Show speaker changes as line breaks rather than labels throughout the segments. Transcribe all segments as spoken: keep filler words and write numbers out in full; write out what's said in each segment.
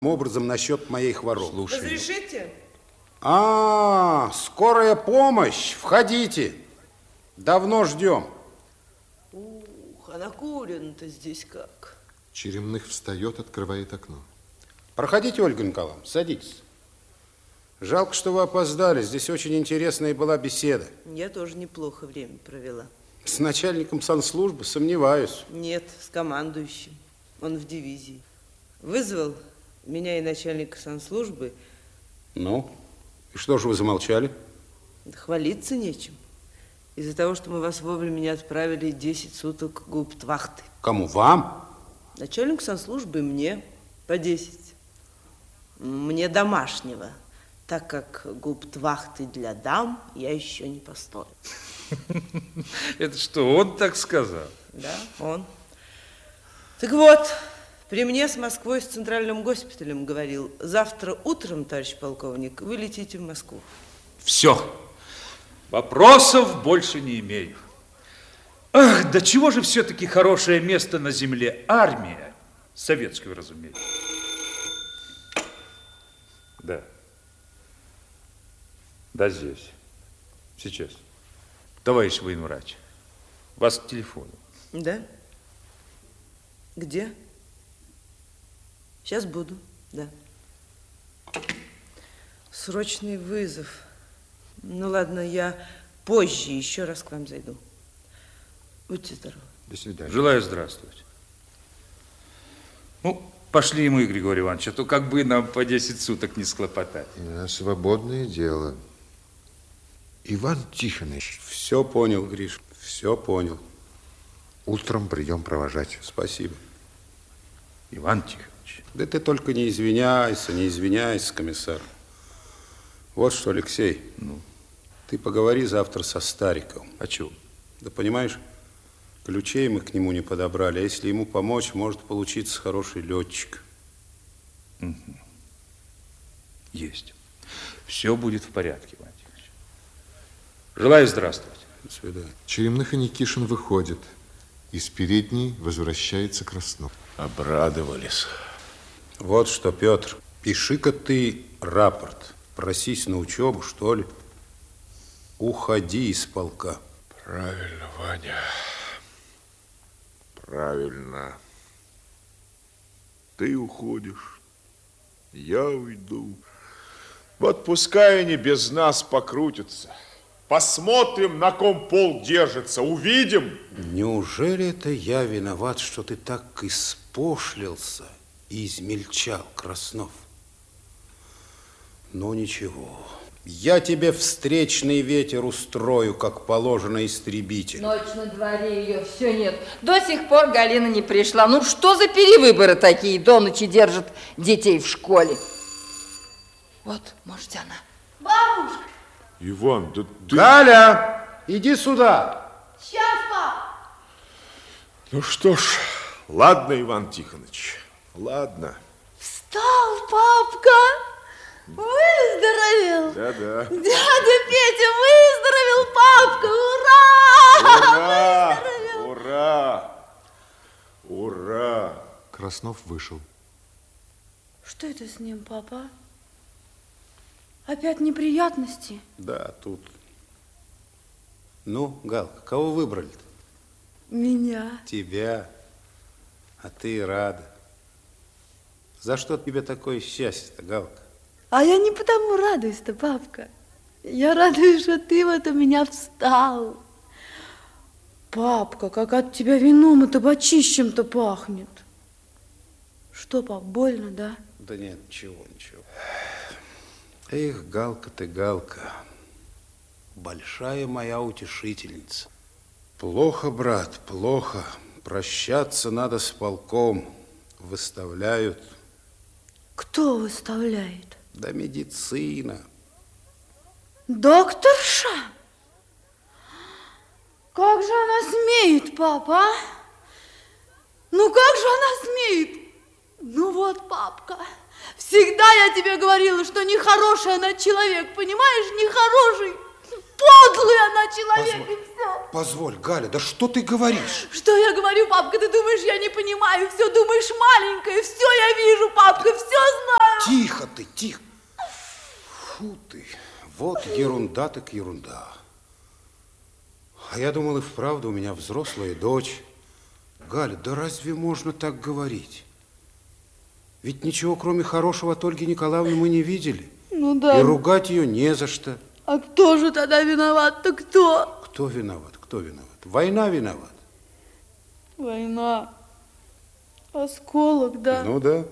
образом насчет моей хворобы.
Слушай. Разрешите?
А, скорая помощь. Входите. Давно ждем.
Ух, а накурено-то здесь как.
Черемных встает, открывает окно.
Проходите, Ольга Николаевна, садитесь. Жалко, что вы опоздали. Здесь очень интересная была беседа.
Я тоже неплохо время провела.
С начальником санслужбы сомневаюсь.
Нет, с командующим. Он в дивизии. Вызвал меня и начальника санслужбы.
Ну, и что же вы замолчали?
Да хвалиться нечем. Из-за того, что мы вас вовремя не отправили десять суток гауптвахты.
Кому? Вам?
Начальник санслужбы и мне по десять. Мне домашнего, так как гауптвахты для дам я еще не построил.
Это что, он так сказал?
Да, он. Так вот, при мне с Москвой, с центральным госпиталем говорил: завтра утром, товарищ полковник, вы летите в Москву.
Все. Вопросов больше не имею. Ах, да чего же все-таки хорошее место на земле? Армия. Советскую, разумеется. Да. Да, здесь. Сейчас. Товарищ военврач, вас к телефону.
Да? Где? Сейчас буду, да. Срочный вызов. Ну ладно, я позже еще раз к вам зайду. Будьте здоровы.
До свидания.
Желаю здравствовать. Ну, пошли мы, Григорий Иванович, а то как бы нам по десять суток не схлопотать.
Да, свободное дело. Иван Тихонович.
Все понял, Гриш, все понял.
Утром придем провожать.
Спасибо.
Иван Тихонович.
Да ты только не извиняйся, не извиняйся, комиссар. Вот что, Алексей,
Ну?
ты поговори завтра со Стариковым.
О чем?
Да понимаешь, ключей мы к нему не подобрали, а если ему помочь, может получиться хороший летчик.
Угу. Есть. Все будет в порядке, Иван Тихонович. Желаю здравствовать.
До свидания.
Черемных и Никишин выходят. Из передней возвращается Краснов.
Обрадовались.
Вот что, Петр, пиши-ка ты рапорт. Просись на учебу, что ли. Уходи из полка.
Правильно, Ваня. Правильно. Ты уходишь, я уйду. Вот пускай они без нас покрутятся. Посмотрим, на ком пол держится. Увидим.
Неужели это я виноват, что ты так испошлился и измельчал, Краснов? Ну, ничего. Я тебе встречный ветер устрою, как положено истребитель.
Ночь на дворе, ее все нет. До сих пор Галина не пришла. Ну, что за перевыборы такие? До ночи держат детей в школе. Вот, может, она.
Бабушка!
Иван, да ты...
Галя, иди сюда.
Сейчас, пап!
Ну что ж, ладно, Иван Тихонович, ладно.
Встал, папка! Выздоровел!
Да-да.
Дядя Петя выздоровел, папка! Ура!
Ура! Ура! Ура!
Краснов вышел.
Что это с ним, папа? Опять неприятности?
Да, тут. Ну, Галка, кого выбрали-то?
Меня.
Тебя. А ты рада. За что тебе такое счастье-то, Галка?
А я не потому радуюсь-то, папка. Я радуюсь, что ты вот у меня встал. Папка, как от тебя вином и табачищем-то пахнет. Что, пап, больно, да?
Да нет, ничего, ничего. Эх, Галка ты, Галка, большая моя утешительница. Плохо, брат, плохо. Прощаться надо с полком. Выставляют.
Кто выставляет?
Да медицина.
Докторша? Как же она смеет, папа, а? Ну, как же она смеет? Ну вот, папка, всегда я тебе говорила, что нехороший она человек, понимаешь, нехороший. подлый она человек, и все.
Позволь, Галя, да что ты говоришь?
Что я говорю, папка? Ты думаешь, я не понимаю? Все думаешь, маленькая, все я вижу, папка, все знаю.
Тихо ты, тихо. Фу ты, вот ерунда так ерунда. А я думал, и вправду у меня взрослая дочь. Галя, да разве можно так говорить? Ведь ничего, кроме хорошего от Ольги Николаевны, мы не видели.
Ну да.
И ругать ее не за что.
А кто же тогда виноват-то кто?
Кто виноват? Кто виноват? Война виноват.
Война. Осколок, да?
Ну да.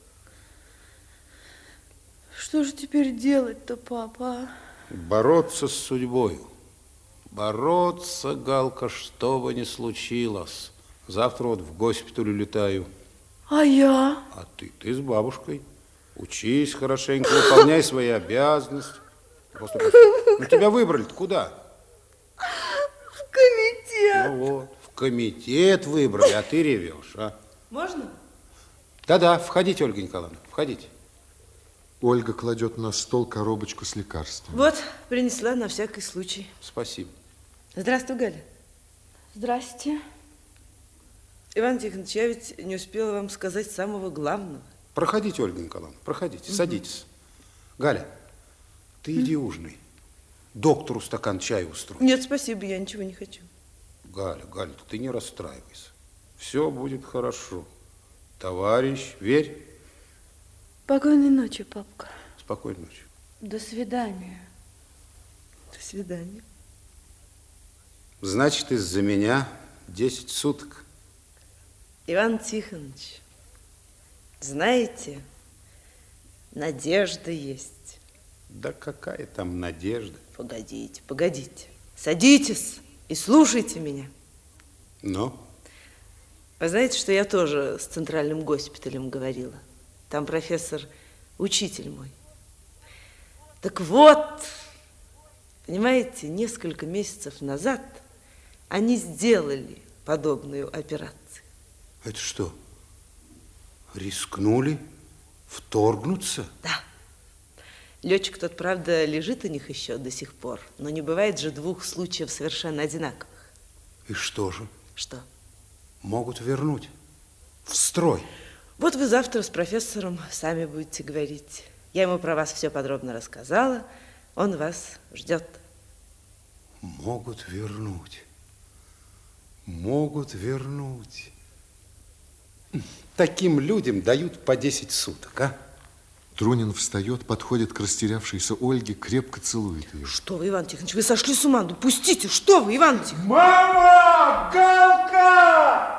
Что же теперь делать-то, папа? А?
Бороться с судьбою. Бороться, Галка, что бы ни случилось. Завтра вот в госпиталь улетаю.
А я?
А ты? Ты с бабушкой. Учись хорошенько, выполняй свои обязанности. Просто, ну, тебя выбрали-то куда?
В комитет.
Ну вот, в комитет выбрали, а ты ревешь, а?
Можно?
Да-да, входите, Ольга Николаевна, входите.
Ольга кладет на стол коробочку с лекарствами.
Вот, принесла на всякий случай.
Спасибо.
Здравствуй, Галя.
Здрасте.
Иван Тихонович, я ведь не успела вам сказать самого главного.
Проходите, Ольга Николаевна, проходите, угу. Садитесь. Галя, ты иди ужинай. Доктору стакан чая устрой.
Нет, спасибо, я ничего не хочу.
Галя, Галя, ты не расстраивайся. Все будет хорошо. Товарищ, верь.
Спокойной ночи, папка.
Спокойной ночи.
До свидания.
До свидания.
Значит, из-за меня десять суток.
Иван Тихонович, знаете, надежда есть.
Да какая там надежда?
Погодите, погодите. Садитесь и слушайте меня.
Ну?
Вы знаете, что я тоже с центральным госпиталем говорила? Там профессор, учитель мой. Так вот, понимаете, несколько месяцев назад они сделали подобную операцию.
Это что, рискнули вторгнуться?
Да. Летчик тот, правда, лежит у них еще до сих пор, но не бывает же двух случаев совершенно одинаковых.
И что же?
Что?
Могут вернуть в строй.
Вот вы завтра с профессором сами будете говорить. Я ему про вас все подробно рассказала, он вас ждет.
Могут вернуть. Могут вернуть. Таким людям дают по десять суток, а?
Трунин встает, подходит к растерявшейся Ольге, крепко целует ее.
Что вы, Иван Тихонович, вы сошли с ума? Ну, пустите, что вы, Иван Тихонович?
Мама! Галка!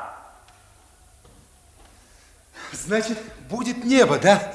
Значит, будет небо, да?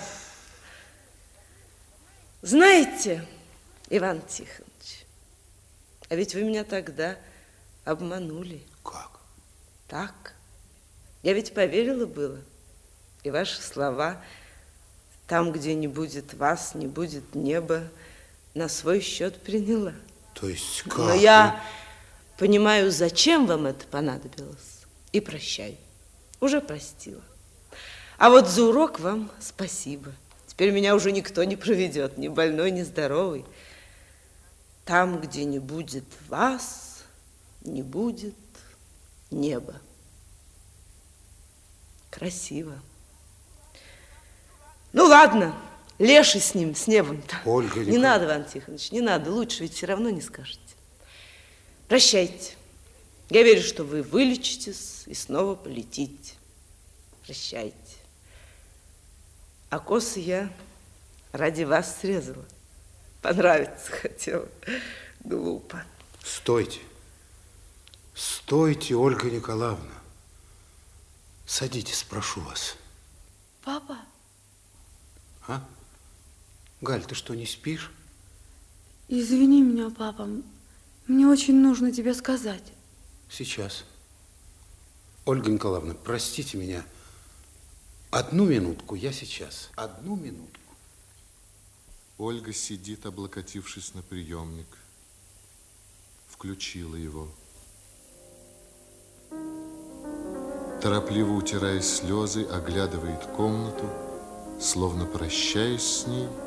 Знаете, Иван Тихонович, а ведь вы меня тогда обманули.
Как?
Так. Я ведь поверила было. И ваши слова, там, где не будет вас, не будет неба, на свой счет приняла.
То есть как?
Но я понимаю, зачем вам это понадобилось, и прощаю. Уже простила. А вот за урок вам спасибо. Теперь меня уже никто не проведет, ни больной, ни здоровый. Там, где не будет вас, не будет неба. Красиво. Ну, ладно, леший с ним, с небом-то.
Ольга,
не надо, Иван Тихонович, не надо. Лучше, ведь все равно не скажете. Прощайте. Я верю, что вы вылечитесь и снова полетите. Прощайте. А косы я ради вас срезала. Понравиться хотела. Глупо.
Стойте. Стойте, Ольга Николаевна. Садитесь, прошу вас.
Папа?
А? Галь, ты что, не спишь?
Извини меня, папа. Мне очень нужно тебе сказать.
Сейчас. Ольга Николаевна, простите меня. Одну минутку, я сейчас. Одну минутку.
Ольга сидит, облокотившись на приемник. Включила его. Торопливо утирая слезы, оглядывает комнату, словно прощаясь с ней,